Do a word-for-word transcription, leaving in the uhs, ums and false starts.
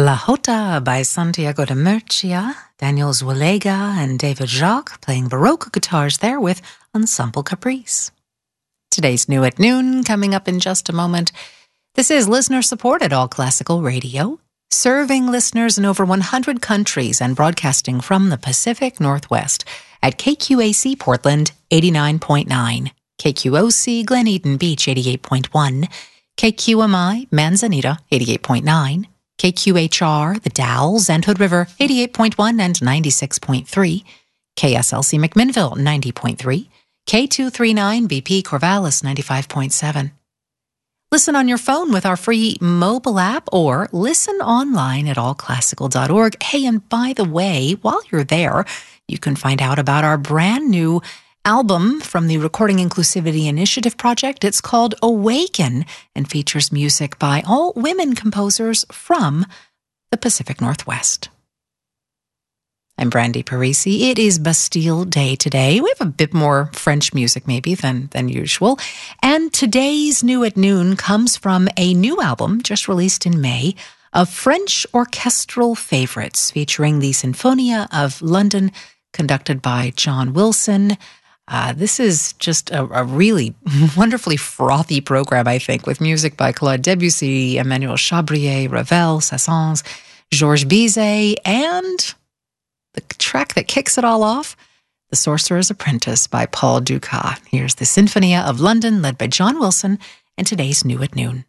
La Jota by Santiago de Murcia, Daniel Zulega and David Jacques playing Baroque guitars there with Ensemble Caprice. Today's New at Noon coming up in just a moment. This is listener-supported All Classical Radio, serving listeners in over one hundred countries and broadcasting from the Pacific Northwest at K Q A C Portland eighty-nine point nine, K Q O C Glen Eden Beach eighty-eight point one, K Q M I Manzanita eighty-eight point nine, K Q H R, The Dalles and Hood River, eighty-eight point one and ninety-six point three, K S L C McMinnville, ninety point three, K two thirty-nine B P Corvallis, ninety-five point seven. Listen on your phone with our free mobile app or listen online at all classical dot org. Hey, and by the way, while you're there, you can find out about our brand new album from the Recording Inclusivity Initiative Project. It's called Awaken and features music by all women composers from the Pacific Northwest. I'm Brandy Parisi. It is Bastille Day today. We have a bit more French music maybe than, than usual. And today's New at Noon comes from a new album just released in May of French orchestral favorites featuring the Sinfonia of London, conducted by John Wilson. Uh, this is just a, a really wonderfully frothy program, I think, with music by Claude Debussy, Emmanuel Chabrier, Ravel, Saint-Saëns, Georges Bizet, and the track that kicks it all off, The Sorcerer's Apprentice by Paul Dukas. Here's the Sinfonia of London, led by John Wilson, and today's New at Noon.